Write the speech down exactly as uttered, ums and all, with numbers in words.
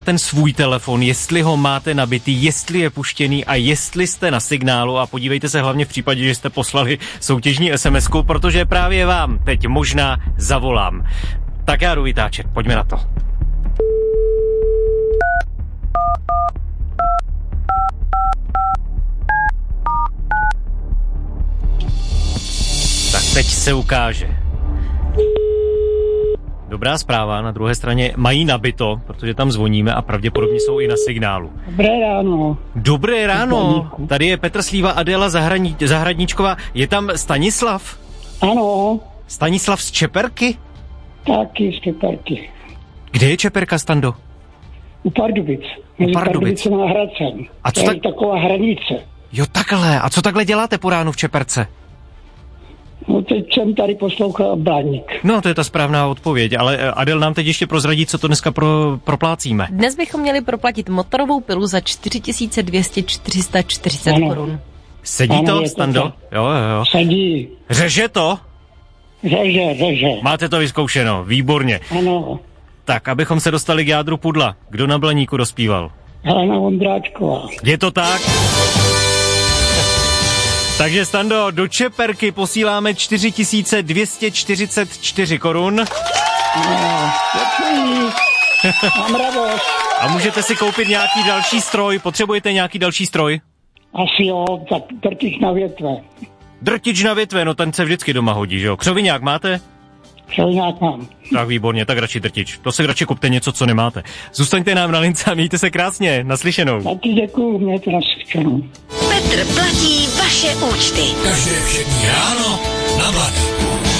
ten svůj telefon, jestli ho máte nabitý, jestli je puštěný a jestli jste na signálu a podívejte se hlavně v případě, že jste poslali soutěžní es em esku, protože právě vám teď možná zavolám. Tak já jdu vytáčet, pojďme na to. Tak teď se ukáže. Dobrá zpráva, na druhé straně mají nabito, protože tam zvoníme a pravděpodobně jsou i na signálu. Dobré ráno. Dobré ráno, tady je Petr Slíva, Adéla Zahrani- Zahradníčková, je tam Stanislav? Ano. Stanislav z Čeperky? Taky z Čeperky. Kde je Čeperka, Stando? U Pardubic. Mezi Pardubicem a Hradcem. A co to je tak... taková hranice. Jo, takhle. A co takhle děláte po ránu v Čeperce? No teď jsem tady poslouchal Blaník. No, to je ta správná odpověď, ale Adel nám teď ještě prozradí, co to dneska pro, proplácíme. Dnes bychom měli proplatit motorovou pilu za čtyři tisíce dvě stě čtyřicet korun. Sedí ano, to, Stando? To jo, jo, jo. Sedí. Řeže to? Řeže, řeže. Máte to vyzkoušeno, výborně. Ano. Tak, abychom se dostali k jádru pudla. Kdo na Blaníku dospíval? Helena Vondráčková. Je to tak? Takže, Stando, do Čeperky posíláme čtyři tisíce dvě stě čtyřicet čtyři korun. No, děkuji. Mám radost. A můžete si koupit nějaký další stroj. Potřebujete nějaký další stroj? Asi jo, tak drtič na větve. Drtič na větve, no ten se vždycky doma hodí, že jo? Křoviňák máte? Křoviňák mám. Tak výborně, tak radši drtič. To si radši kupte něco, co nemáte. Zůstaňte nám na lince a mějte se krásně. Naslyšenou. Taky děkuju, mějte naslyšenou. Petr platí vaše účty. Každé všední ráno na Blaníku.